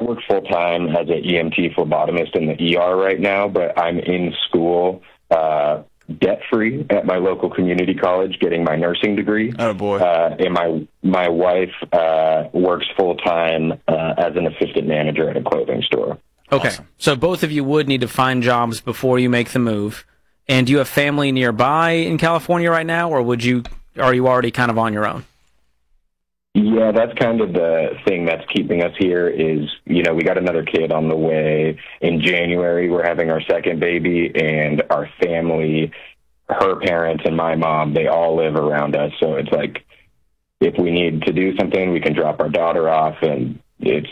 work full-time as an EMT phlebotomist in the ER right now, but I'm in school debt-free at my local community college getting my nursing degree. Oh, boy. And my wife works full-time as an assistant manager at a clothing store. Okay, Awesome. So both of you would need to find jobs before you make the move. And do you have family nearby in California right now, or are you already kind of on your own? Yeah, that's kind of the thing that's keeping us here is, we got another kid on the way. In January, we're having our second baby, and our family, her parents and my mom, they all live around us. So it's like, if we need to do something, we can drop our daughter off, and it's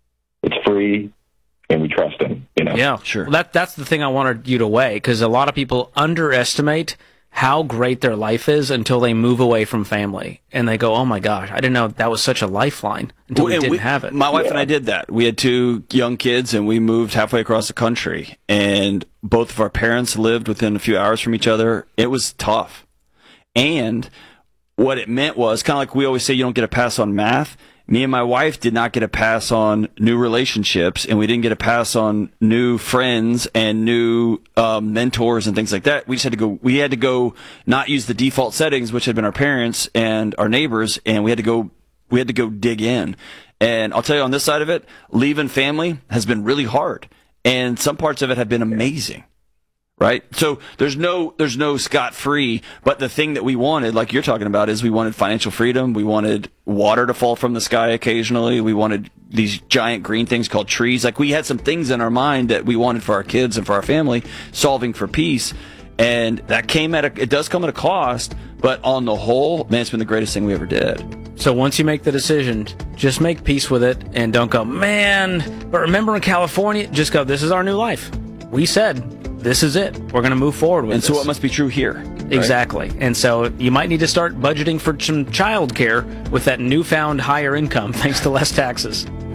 free, and we trust him, Yeah, Sure. Well, that's the thing I wanted you to weigh, because a lot of people underestimate how great their life is until they move away from family. And they go, oh my gosh, I didn't know that was such a lifeline until we didn't have it. My wife and I did that. We had 2 young kids, and we moved halfway across the country. And both of our parents lived within a few hours from each other. It was tough. And what it meant was, kind of like we always say, you don't get a pass on math. Me and my wife did not get a pass on new relationships, and we didn't get a pass on new friends and new mentors and things like that. We had to go not use the default settings, which had been our parents and our neighbors, and we had to go dig in. And I'll tell you, on this side of it, leaving family has been really hard, and some parts of it have been amazing. Right? So there's no scot-free, but the thing that we wanted, like you're talking about, is we wanted financial freedom. We wanted water to fall from the sky occasionally. We wanted these giant green things called trees. Like, we had some things in our mind that we wanted for our kids and for our family, solving for peace. And that it does come at a cost, but on the whole, man, it's been the greatest thing we ever did. So once you make the decision, just make peace with it and don't go, man, but remember in California, just go, this is our new life. We said, this is it. We're going to move forward with And this. so what must be true here? Right? Exactly. And so you might need to start budgeting for some child care with that newfound higher income thanks to less taxes.